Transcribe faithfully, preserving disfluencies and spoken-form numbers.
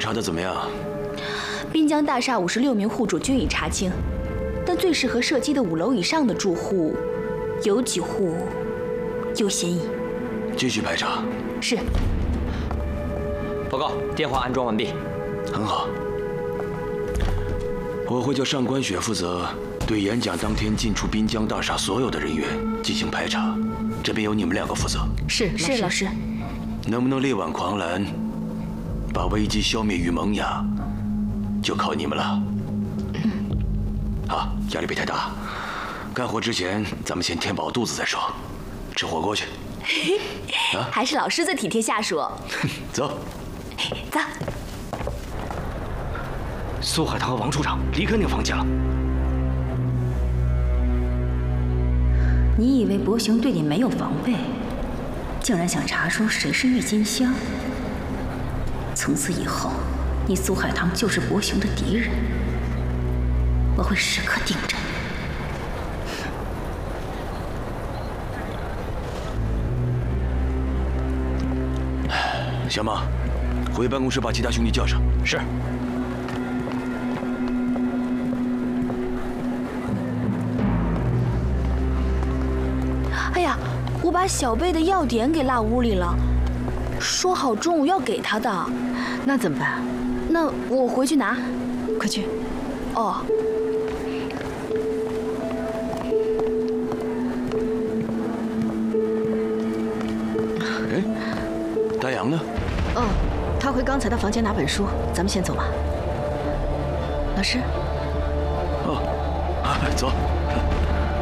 查的怎么样？ 滨江大厦五十六名户主均已查清，但最适合射击的五楼以上的住户，有几户有嫌疑。 继续排查。 是。 报告，电话安装完毕。 很好。我会叫上官雪负责对演讲当天进出滨江大厦所有的人员进行排查，这边由你们两个负责。 是是，老师。 能不能力挽狂澜，把危机消灭于萌芽，就靠你们了。嗯。好，压力别太大。干活之前，咱们先填饱肚子再说。吃火锅去。 啊，还是老师最体贴下属。 走。 走。 苏海棠和王处长离开那个房间了。 你以为博雄对你没有防备，竟然想查出谁是郁金香？从此以后，你苏海棠就是博雄的敌人，我会时刻盯着你。小马，回办公室把其他兄弟叫上。 是。 哎呀，我把小贝的药典给落屋里了，说好中午要给他的。 那怎么办？ 那我回去拿。 快去。 哦。 哎，大洋呢？ 哦，他回刚才的房间拿本书，咱们先走吧。老师。 哦，啊，走。